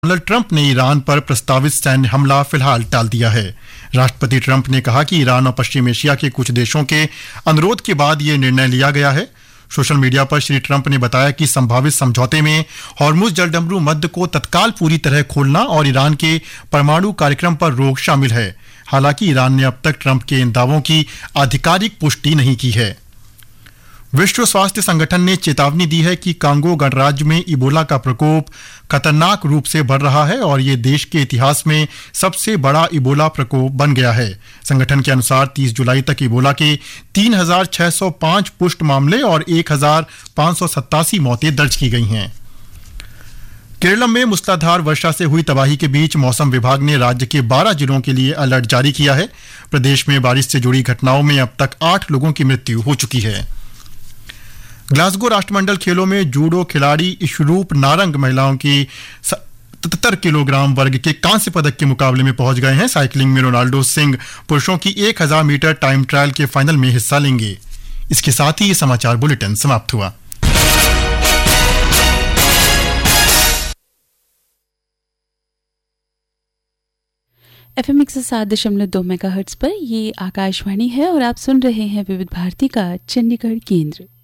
Donald Trump ने Iran पर प्रस्तावित सैन्य हमला फिलहाल टाल दिया है। राष्ट्रपति ट्रंप ने कहा कि ईरान और पश्चिम एशिया के कुछ देशों के अनुरोध के बाद ये निर्णय लिया गया है। सोशल मीडिया पर श्री ट्रंप ने बताया कि संभावित समझौते में हॉर्मुज जलडमरू मध्य को तत्काल पूरी तरह खोलना और ईरान के परमाणु कार्यक्रम पर रोक शामिल है। हालांकि ईरान ने अब तक ट्रंप के इन दावों की आधिकारिक पुष्टि नहीं की है। विश्व स्वास्थ्य संगठन ने चेतावनी दी है कि कांगो गणराज्य में इबोला का प्रकोप खतरनाक रूप से बढ़ रहा है और ये देश के इतिहास में सबसे बड़ा इबोला प्रकोप बन गया है। संगठन के अनुसार 30 जुलाई तक इबोला के 3,605 पुष्ट मामले और 1,587 मौतें दर्ज की गई हैं। केरल में मूसलाधार वर्षा से हुई तबाही के बीच मौसम विभाग ने राज्य के 12 जिलों के लिए अलर्ट जारी किया है। प्रदेश में बारिश से जुड़ी घटनाओं में अब तक 8 लोगों की मृत्यु हो चुकी है। ग्लासगो राष्ट्रमंडल खेलों में जूडो खिलाड़ी इशरूप नारंग महिलाओं की 77 किलोग्राम वर्ग के कांस्य पदक के मुकाबले में पहुंच गए हैं। साइकिलिंग में रोनाल्डो सिंह पुरुषों की 1000 मीटर टाइम ट्रायल के फाइनल में हिस्सा लेंगे। इसके साथ ही ये समाचार बुलेटिन समाप्त हुआ। FM 107.2 मेगाहर्ट्ज पर ये आकाशवाणी है और आप सुन रहे हैं विविध भारती का चंडीगढ़ केंद्र।